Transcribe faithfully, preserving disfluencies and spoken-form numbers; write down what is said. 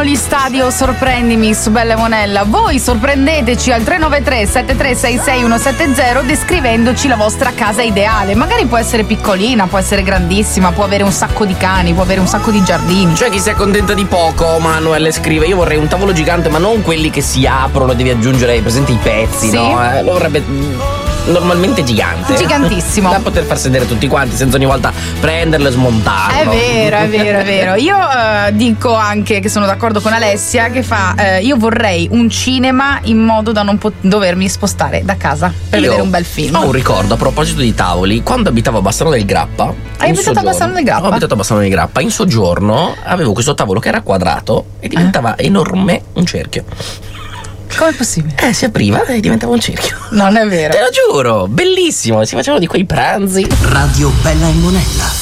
gli stadio Sorprendimi su Bella Monella. Voi sorprendeteci al tre nove tre sette tre sei sei uno sette zero descrivendoci la vostra casa ideale. Magari può essere piccolina, può essere grandissima, può avere un sacco di cani, può avere un sacco di giardini. Cioè chi si accontenta di poco, Manuel scrive: io vorrei un tavolo gigante, ma non quelli che si aprono e devi aggiungere ai presenti i pezzi, Sì. no? Eh, lo vorrebbe normalmente gigante, Gigantissimo, da poter far sedere tutti quanti senza ogni volta prenderlo e smontarlo. È vero, è vero, è vero. Io uh, dico anche che sono d'accordo con Alessia che fa uh, io vorrei un cinema in modo da non pot- dovermi spostare da casa per Io vedere un bel film. Ho un ricordo a proposito di tavoli. Quando abitavo a Bassano del Grappa, Hai in abitato a soggiorno- Bassano del Grappa? Ho abitato a Bassano del Grappa. In soggiorno avevo questo tavolo che era quadrato e diventava Eh? enorme un cerchio. Com'è possibile? Eh, si apriva e diventava un cerchio. Non è vero. Te lo giuro, bellissimo. Si facevano di quei pranzi. Radio Bella e Monella.